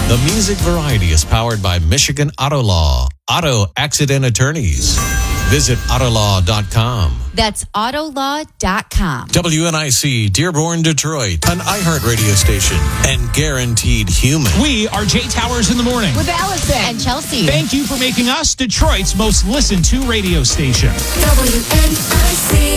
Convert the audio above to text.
The Music Variety is powered by Michigan Auto Law. Auto accident attorneys. Visit Autolaw.com. That's Autolaw.com. WNIC, Dearborn, Detroit, an iHeartRadio station, and Guaranteed Human. We are Jay Towers in the morning. With Allison and Chelsea. Thank you for making us Detroit's most listened to radio station. WNIC.